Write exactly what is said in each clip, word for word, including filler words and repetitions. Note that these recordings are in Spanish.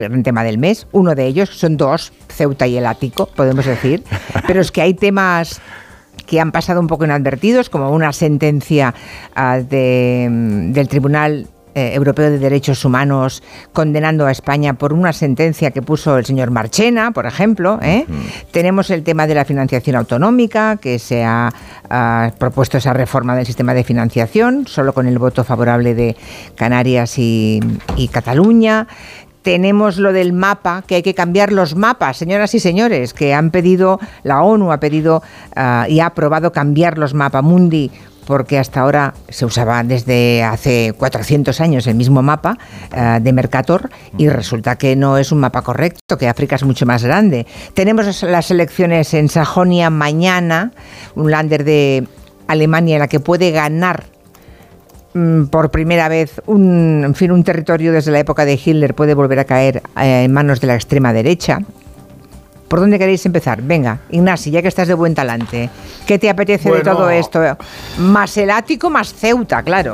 gran tema del mes, uno de ellos, son dos, Ceuta y el Ático, podemos decir, pero es que hay temas que han pasado un poco inadvertidos, como una sentencia uh, de, del Tribunal eh, Europeo de Derechos Humanos condenando a España por una sentencia que puso el señor Marchena, por ejemplo. ¿eh? Uh-huh. Tenemos el tema de la financiación autonómica, que se ha uh, propuesto esa reforma del sistema de financiación, solo con el voto favorable de Canarias y, y Cataluña. Tenemos lo del mapa, que hay que cambiar los mapas, señoras y señores, que han pedido, la ONU ha pedido uh, y ha aprobado cambiar los mapamundi, porque hasta ahora se usaba desde hace cuatrocientos años el mismo mapa uh, de Mercator y resulta que no es un mapa correcto, que África es mucho más grande. Tenemos las elecciones en Sajonia mañana, un Länder de Alemania en la que puede ganar por primera vez un, en fin, un territorio desde la época de Hitler puede volver a caer eh, en manos de la extrema derecha. ¿Por dónde queréis empezar? Venga, Ignasi, ya que estás de buen talante, ¿qué te apetece bueno, de todo esto? Más el Ático, más Ceuta, claro.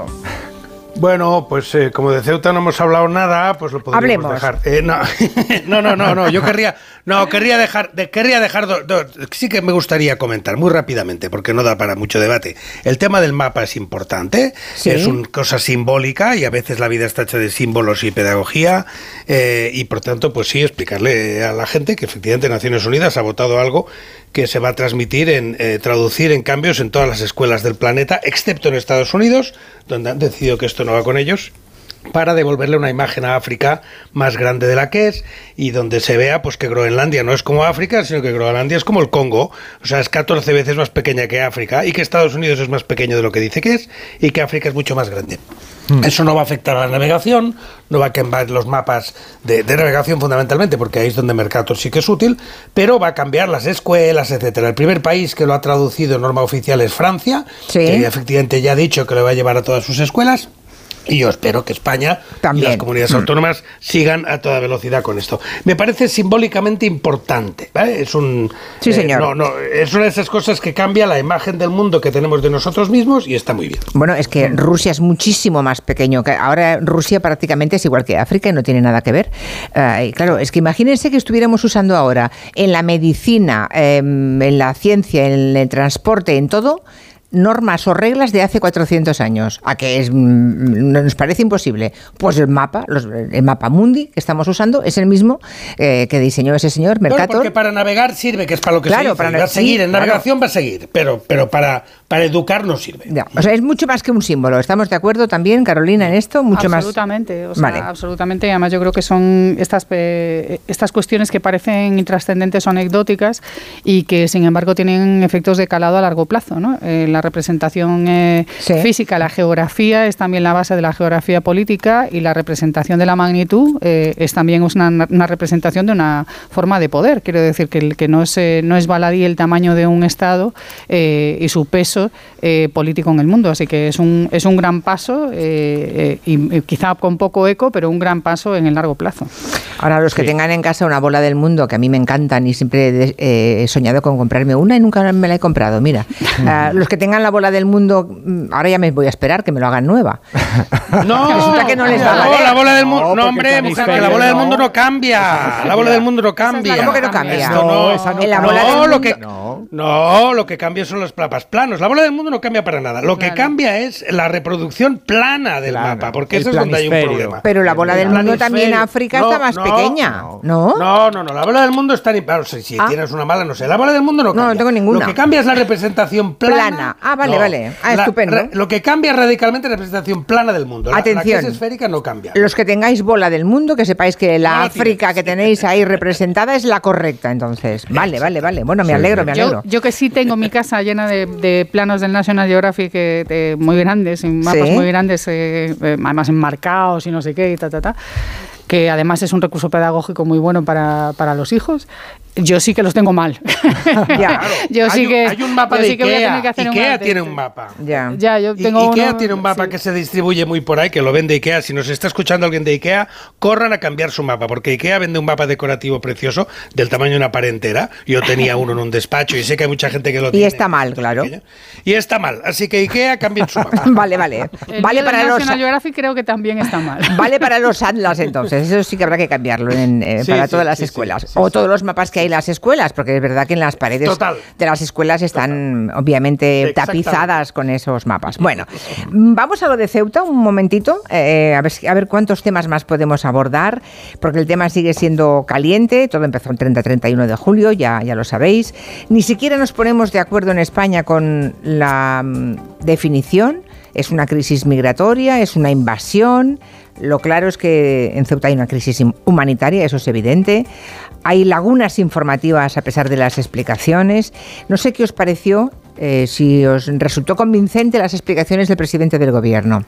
Bueno, pues eh, como de Ceuta no hemos hablado nada, pues lo podríamos Hablemos. dejar. Eh, no, no, no, no, no, yo querría, no, querría dejar, de, querría dejar, do, do, sí que me gustaría comentar muy rápidamente, porque no da para mucho debate. El tema del mapa es importante, ¿sí? Es una cosa simbólica y a veces la vida está hecha de símbolos y pedagogía, eh, y por tanto, pues sí, explicarle a la gente que efectivamente Naciones Unidas ha votado algo que se va a transmitir, en eh, traducir en cambios en todas las escuelas del planeta, excepto en Estados Unidos, donde han decidido que esto no va con ellos, para devolverle una imagen a África más grande de la que es y donde se vea pues que Groenlandia no es como África, sino que Groenlandia es como el Congo, o sea, es catorce veces más pequeña que África y que Estados Unidos es más pequeño de lo que dice que es y que África es mucho más grande. Mm. Eso no va a afectar a la navegación, no va a cambiar los mapas de, de navegación fundamentalmente, porque ahí es donde Mercator sí que es útil, pero va a cambiar las escuelas, etcétera. El primer país que lo ha traducido en norma oficial es Francia, ¿sí? Que efectivamente ya ha dicho que lo va a llevar a todas sus escuelas. Y yo espero que España También. y las comunidades autónomas sigan a toda velocidad con esto. Me parece simbólicamente importante, ¿vale? Es un, sí, señor. Eh, no, no, es una de esas cosas que cambia la imagen del mundo que tenemos de nosotros mismos y está muy bien. Bueno, es que Rusia es muchísimo más pequeño. Que ahora Rusia prácticamente es igual que África y no tiene nada que ver. Uh, y claro, es que imagínense que estuviéramos usando ahora en la medicina, eh, en la ciencia, en el transporte, en todo, normas o reglas de hace cuatrocientos años, a que es, nos parece imposible. Pues el mapa, los, el mapa mundi que estamos usando es el mismo eh, que diseñó ese señor Mercator. Bueno, porque para navegar sirve, que es para lo que claro, se dice. para va a seguir, sí, en navegación claro. va a seguir, pero, pero para, para educar no sirve. Ya, o sea, es mucho más que un símbolo. ¿Estamos de acuerdo también, Carolina, en esto? Mucho absolutamente, más... o sea, vale. absolutamente. Además, yo creo que son estas, eh, estas cuestiones que parecen intrascendentes o anecdóticas y que, sin embargo, tienen efectos de calado a largo plazo, ¿no? Eh, la representación eh, sí. física, la geografía es también la base de la geografía política y la representación de la magnitud eh, es también una, una representación de una forma de poder. Quiero decir que, que no, es, eh, no es baladí el tamaño de un Estado eh, y su peso eh, político en el mundo. Así que es un, es un gran paso eh, eh, y, y quizá con poco eco, pero un gran paso en el largo plazo. Ahora, los que sí. tengan en casa una bola del mundo, que a mí me encantan y siempre eh, he soñado con comprarme una y nunca me la he comprado, mira. uh, los que tengan la bola del mundo, ahora ya me voy a esperar que me lo hagan nueva. No, resulta que no les va a valer. La bola del mundo, no, no hombre, mujer, que la bola del mundo no cambia. La bola del mundo no cambia. ¿Cómo que no cambia? No, no, esa no, en la bola no, del lo que no. no, lo que cambia son los mapas planos. La bola del mundo no cambia para nada. Lo que claro. cambia es la reproducción plana del claro, mapa, porque eso es donde hay un problema. Pero la bola del mundo también África no, está más no, pequeña, ¿no? No, no, no, no, la bola del mundo está ni claro, si, si ah. tienes una mala, no sé. La bola del mundo no cambia. No, no tengo ninguna. Lo que cambia es la representación plana. plana. Ah, vale, no. vale. Ah, la, estupendo. Re, lo que cambia radicalmente es la representación plana del mundo. La, Atención. La que es esférica no cambia. Los que tengáis bola del mundo, que sepáis que la no África que tenéis ahí representada es la correcta, entonces. Vale, vale, vale. Bueno, me alegro, me alegro. Yo, yo que sí tengo mi casa llena de, de planos del National Geographic eh, de, muy grandes, mapas ¿sí? muy grandes, eh, eh, además enmarcados y no sé qué, y ta, ta, ta, que además es un recurso pedagógico muy bueno para, para los hijos. Yo sí que los tengo mal. Ya, claro. Yo sí hay, que, un, hay un mapa yo de sí que voy a IKEA. tener que hacer IKEA un tiene un mapa. Ya, ya yo tengo I, IKEA uno, tiene un mapa sí. que se distribuye muy por ahí, que lo vende IKEA. Si nos está escuchando alguien de IKEA, corran a cambiar su mapa, porque IKEA vende un mapa decorativo precioso del tamaño de una pared entera. Yo tenía uno en un despacho y sé que hay mucha gente que lo y tiene. Y está mal, claro. Y está mal, así que IKEA cambien su mapa. Vale, vale. El vale para los National Geographic creo que también está mal. Vale para los Atlas, entonces. Eso sí que habrá que cambiarlo en, eh, sí, para sí, todas las sí, escuelas. sí, sí, o sí. todos los mapas que hay en las escuelas, porque es verdad que en las paredes Total. de las escuelas están Total. obviamente tapizadas con esos mapas. Bueno, vamos a lo de Ceuta un momentito, eh, a, ver, a ver cuántos temas más podemos abordar, porque el tema sigue siendo caliente. Todo empezó el treinta treinta y uno de julio, ya, ya lo sabéis. Ni siquiera nos ponemos de acuerdo en España con la mm, definición. Es una crisis migratoria, es una invasión. Lo claro es que en Ceuta hay una crisis humanitaria, eso es evidente. Hay lagunas informativas a pesar de las explicaciones. No sé qué os pareció, eh, si os resultó convincente las explicaciones del presidente del gobierno.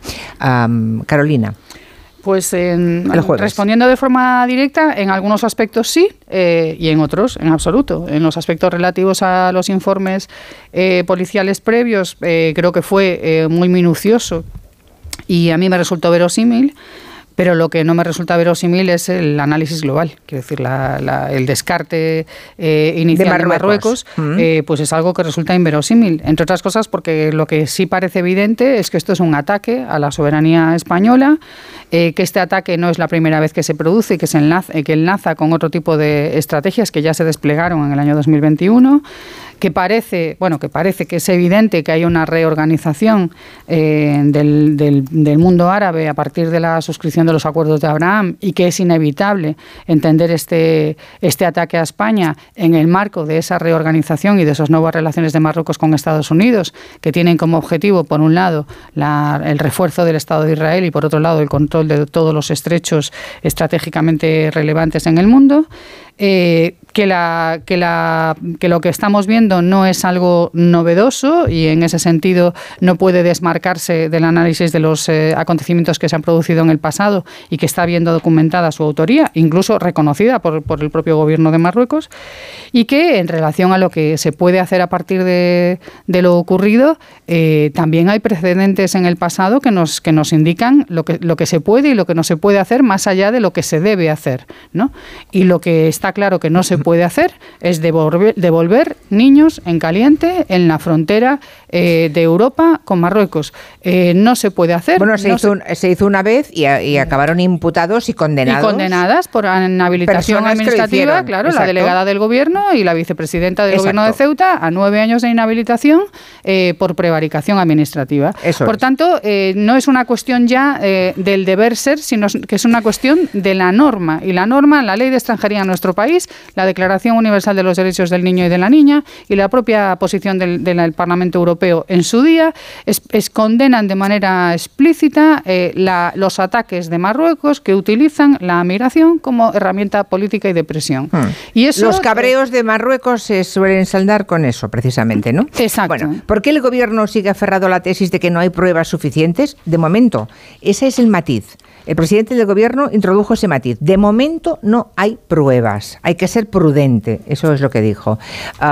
Um, Carolina. Pues en, respondiendo de forma directa, en algunos aspectos sí eh, y en otros en absoluto. En los aspectos relativos a los informes eh, policiales previos, eh, creo que fue eh, muy minucioso y a mí me resultó verosímil. Pero lo que no me resulta verosímil es el análisis global, quiero decir, la, la, el descarte eh, inicial de Marruecos, de Marruecos eh, pues es algo que resulta inverosímil, entre otras cosas porque lo que sí parece evidente es que esto es un ataque a la soberanía española, eh, que este ataque no es la primera vez que se produce y que se enlaza, eh, que enlaza con otro tipo de estrategias que ya se desplegaron en el año dos mil veintiuno, que parece, bueno, que parece que es evidente que hay una reorganización eh, del, del, del mundo árabe a partir de la suscripción de los acuerdos de Abraham y que es inevitable entender este, este ataque a España en el marco de esa reorganización y de esas nuevas relaciones de Marruecos con Estados Unidos, que tienen como objetivo, por un lado, la, el refuerzo del Estado de Israel y, por otro lado, el control de todos los estrechos estratégicamente relevantes en el mundo. Eh, que, la, que, la, que lo que estamos viendo no es algo novedoso y en ese sentido no puede desmarcarse del análisis de los eh, acontecimientos que se han producido en el pasado y que está viendo documentada su autoría, incluso reconocida por, por el propio gobierno de Marruecos, y que en relación a lo que se puede hacer a partir de, de lo ocurrido, eh, también hay precedentes en el pasado que nos, que nos indican lo que, lo que se puede y lo que no se puede hacer más allá de lo que se debe hacer, ¿no? Y lo que está claro que no se puede hacer es devolver, devolver niños en caliente en la frontera eh, de Europa con Marruecos. Eh, no se puede hacer. Bueno, se, no hizo, se... Un, se hizo una vez y, y acabaron imputados y condenados. Y condenadas por inhabilitación administrativa, claro, exacto. La delegada del gobierno y la vicepresidenta del exacto. gobierno de Ceuta a nueve años de inhabilitación eh, por prevaricación administrativa. Eso por es. tanto, eh, no es una cuestión ya eh, del deber ser, sino que es una cuestión de la norma. Y la norma, la ley de extranjería en nuestro país, la Declaración Universal de los Derechos del Niño y de la Niña y la propia posición del, del Parlamento Europeo en su día es, es condenan de manera explícita eh, la, los ataques de Marruecos que utilizan la migración como herramienta política y de presión. Hmm. Y eso, los cabreos de Marruecos se suelen saldar con eso, precisamente, ¿no? Exacto. Bueno, ¿por qué el gobierno sigue aferrado a la tesis de que no hay pruebas suficientes? De momento, ese es el matiz. El presidente del gobierno introdujo ese matiz. De momento no hay pruebas. Hay que ser prudente. Eso es lo que dijo.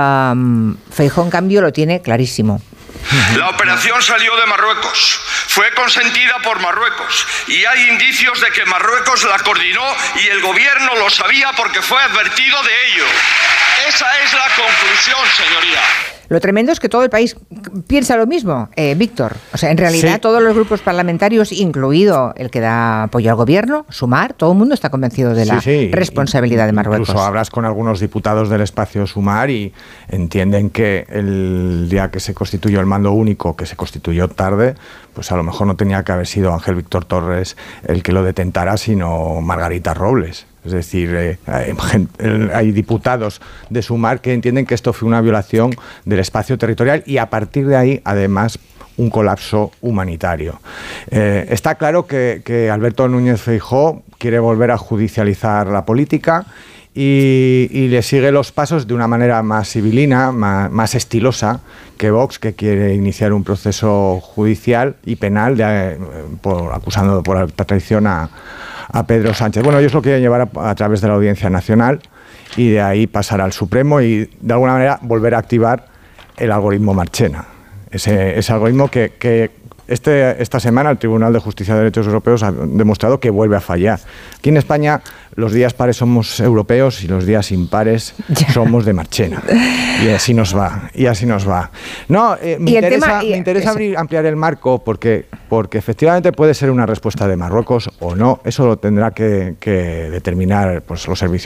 Um, Feijóo, en cambio, lo tiene clarísimo. La operación salió de Marruecos, fue consentida por Marruecos y hay indicios de que Marruecos la coordinó y el gobierno lo sabía porque fue advertido de ello. Esa es la conclusión, señoría. Lo tremendo es que todo el país piensa lo mismo, eh, Víctor. O sea, en realidad sí. Todos los grupos parlamentarios, incluido el que da apoyo al gobierno, Sumar, todo el mundo está convencido de la sí, sí. responsabilidad de Marruecos. Incluso hablas con algunos diputados del espacio Sumar y entienden que el día que se constituyó el mando único, que se constituyó tarde, pues a lo mejor no tenía que haber sido Ángel Víctor Torres el que lo detentara, sino Margarita Robles. Es decir, eh, hay diputados de Sumar que entienden que esto fue una violación del espacio territorial y a partir de ahí, además, un colapso humanitario. Eh, está claro que, que Alberto Núñez Feijóo quiere volver a judicializar la política y, y le sigue los pasos de una manera más civilina, más, más estilosa que Vox, que quiere iniciar un proceso judicial y penal de, por, acusando por traición a a Pedro Sánchez. Bueno, ellos lo quieren llevar a, a través de la Audiencia Nacional y de ahí pasar al Supremo y de alguna manera volver a activar el algoritmo Marchena. Ese, ese algoritmo que, que este, esta semana el Tribunal de Justicia de Derechos Europeos ha demostrado que vuelve a fallar. Aquí en España los días pares somos europeos y los días impares somos de Marchena. Y así nos va, y así nos va. No, eh, me interesa, tema, me interesa abrir, ampliar el marco porque, porque efectivamente puede ser una respuesta de Marruecos o no. Eso lo tendrá que, que determinar pues, los servicios